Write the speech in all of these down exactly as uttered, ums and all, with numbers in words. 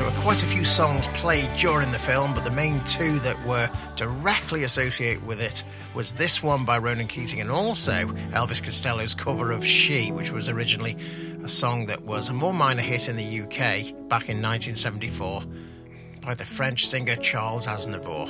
There were quite a few songs played during the film, but the main two that were directly associated with it was this one by Ronan Keating and also Elvis Costello's cover of She, which was originally a song that was a more minor hit in the U K back in nineteen seventy-four by the French singer Charles Aznavour.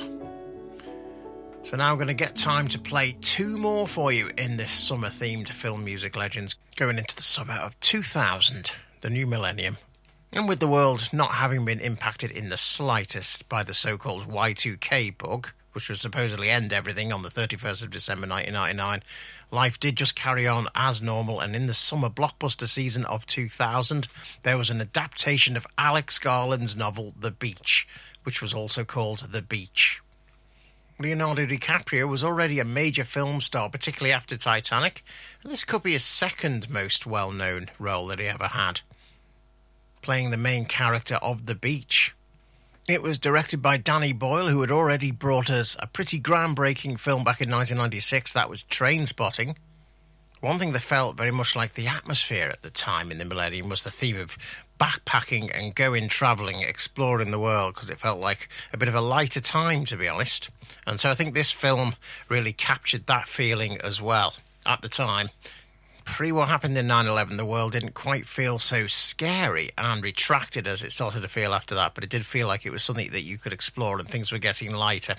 So now I'm going to get time to play two more for you in this summer-themed film music legends going into the summer of two thousand, the new millennium. And with the world not having been impacted in the slightest by the so-called Y two K bug, which would supposedly end everything on the thirty-first of December nineteen ninety-nine, life did just carry on as normal, and in the summer blockbuster season of two thousand, there was an adaptation of Alex Garland's novel The Beach, which was also called The Beach. Leonardo DiCaprio was already a major film star, particularly after Titanic, and this could be his second most well-known role that he ever had, playing the main character of The Beach. It was directed by Danny Boyle, who had already brought us a pretty groundbreaking film back in nineteen ninety-six, that was Trainspotting. One thing that felt very much like the atmosphere at the time in the millennium was the theme of backpacking and going travelling, exploring the world, because it felt like a bit of a lighter time, to be honest. And so I think this film really captured that feeling as well. At the time, pre what happened in nine eleven, the world didn't quite feel so scary and retracted as it started to feel after that, but it did feel like it was something that you could explore and things were getting lighter.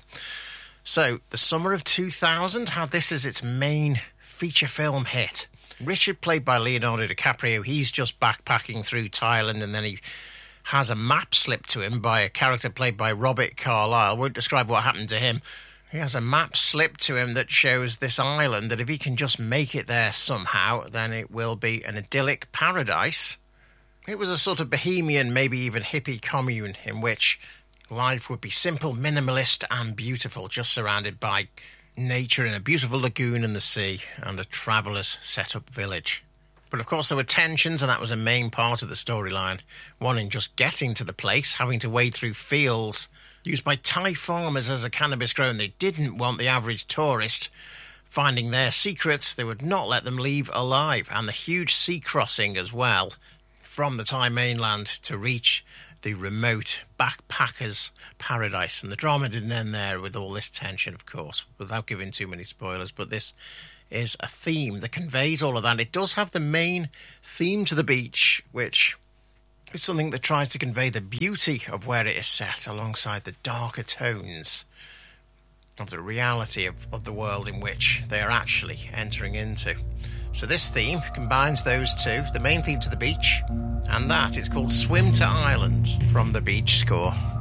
So the summer of two thousand had this as its main feature film hit. Richard, played by Leonardo DiCaprio, he's just backpacking through Thailand, and then he has a map slipped to him by a character played by Robert Carlyle. Won't describe what happened to him. He has a map slipped to him that shows this island that if he can just make it there somehow, then it will be an idyllic paradise. It was a sort of bohemian, maybe even hippie commune in which life would be simple, minimalist and beautiful, just surrounded by nature in a beautiful lagoon and the sea and a traveller's set-up village. But of course there were tensions, and that was a main part of the storyline. One in just getting to the place, having to wade through fields used by Thai farmers as a cannabis grow, and they didn't want the average tourist finding their secrets. They would not let them leave alive. And the huge sea crossing as well from the Thai mainland to reach the remote backpackers' paradise. And the drama didn't end there with all this tension, of course, without giving too many spoilers. But this is a theme that conveys all of that. It does have the main theme to The Beach, which is something that tries to convey the beauty of where it is set alongside the darker tones of the reality of, of the world in which they are actually entering into. So this theme combines those two, the main theme to The Beach, and that is called Swim to Island from The Beach score.